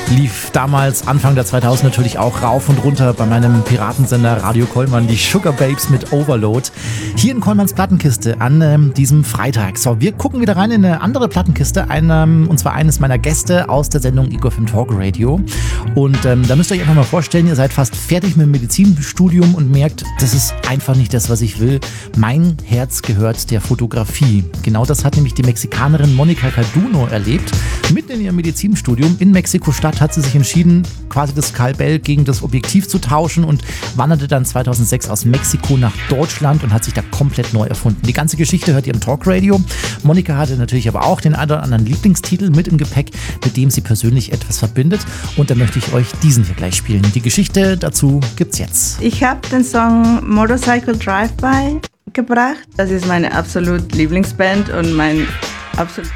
Lief damals Anfang der 2000 natürlich auch rauf und runter bei meinem Piratensender Radio Kollmann, die Sugar Babes mit Overload. Hier in Kollmanns Plattenkiste an diesem Freitag. So, wir gucken wieder rein in eine andere Plattenkiste, und zwar eines meiner Gäste aus der Sendung Ego FM Talk Radio. Und da müsst ihr euch einfach mal vorstellen, ihr seid fast fertig mit dem Medizinstudium und merkt, das ist einfach nicht das, was ich will. Mein Herz gehört der Fotografie. Genau das hat nämlich die Mexikanerin Mónica Carduno erlebt. Mitten in ihrem Medizinstudium in Mexiko-Stadt hat sie sich entschieden, quasi das Skalpell gegen das Objektiv zu tauschen und wanderte dann 2006 aus Mexiko nach Deutschland und hat sich da komplett neu erfunden. Die ganze Geschichte hört ihr im Talkradio. Mónica hatte natürlich aber auch den einen oder anderen Lieblingstitel mit im Gepäck, mit dem sie persönlich etwas verbindet. Und da möchte ich euch diesen hier gleich spielen. Die Geschichte dazu gibt's jetzt. Ich habe den Song Motorcycle Drive-By gebracht. Das ist meine absolut Lieblingsband und mein absolut...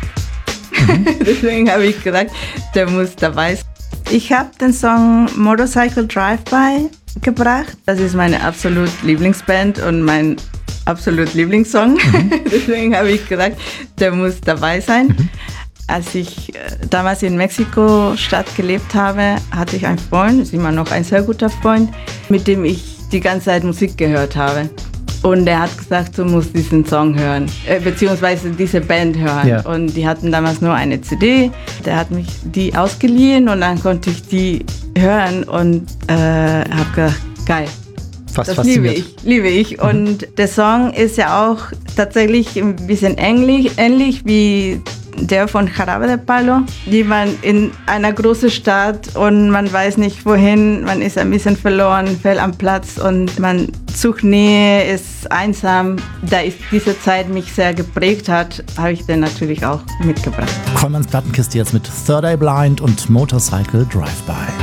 Deswegen habe ich gesagt, der muss dabei sein. Ich habe den Song Motorcycle Drive-By gebracht. Das ist meine absolut Lieblingsband und mein absolut Lieblingssong. Deswegen habe ich gesagt, der muss dabei sein. Als ich damals in Mexiko-Stadt gelebt habe, hatte ich einen Freund, ist immer noch ein sehr guter Freund, mit dem ich die ganze Zeit Musik gehört habe. Und er hat gesagt, du musst diesen Song hören, beziehungsweise diese Band hören. Ja. Und die hatten damals nur eine CD. Der hat mich die ausgeliehen und dann konnte ich die hören und habe gedacht, geil. Fast das liebe ich. Und der Song ist ja auch tatsächlich ein bisschen ähnlich wie der von Jarabe de Palo, die man in einer großen Stadt und man weiß nicht wohin, man ist ein bisschen verloren, fehl am Platz und man sucht Nähe, ist einsam. Da ist diese Zeit mich sehr geprägt hat, habe ich den natürlich auch mitgebracht. Kollmanns Plattenkiste jetzt mit Third Eye Blind und Motorcycle Drive-By.